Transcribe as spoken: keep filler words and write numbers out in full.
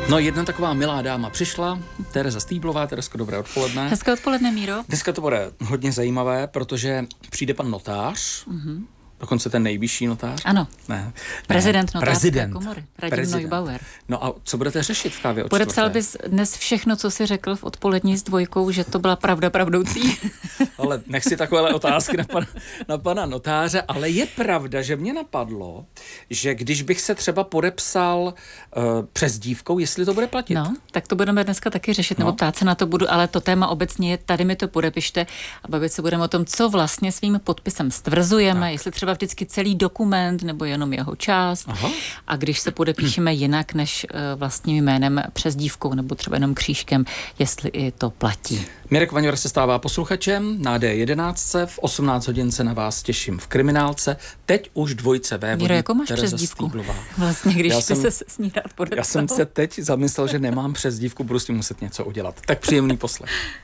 No, jedna taková milá dáma přišla, Tereza Stýblová. Teresko, dobré odpoledne. Hezké odpoledne, Míro. Dneska to bude hodně zajímavé, protože přijde pan notář, mm-hmm. dokonce ten nejvyšší notář. Ano. Ne. Prezident ne. notářské Prezident. komory. Radim Neubauer. No a co budete řešit v kávě od Podepsal čtvrté? bys dnes všechno, co jsi řekl v odpolední s dvojkou, že to byla pravda pravdoucí? Ale nech si takovéhle otázky na pana, na pana notáře, ale je pravda, že mě napadlo, že když bych se třeba podepsal uh, přezdívkou, jestli to bude platit. No, tak to budeme dneska taky řešit, No. nebo ptát se na to budu, ale to téma obecně je, tady mi to podepište a bavit se budeme o tom, co vlastně svým podpisem stvrzujeme, tak. Jestli třeba vždycky celý dokument, nebo jenom jeho část. Aha. A když se podepíšeme jinak než uh, vlastním jménem přezdívkou, nebo třeba jenom křížkem, jestli i to platí. Mirek Vaňura se stává posluchačem na D jedenáct. V osmnáct hodin se na vás těším v Kriminálce. Teď už dvojce vévodí. Míro, jakou máš Tereza přezdívku? Stýblová. Vlastně, když Já jsi jsem- se s ní rád podepsal. Já jsem se teď zamyslel, že nemám přezdívku, budu s tím muset něco udělat. Tak příjemný poslech.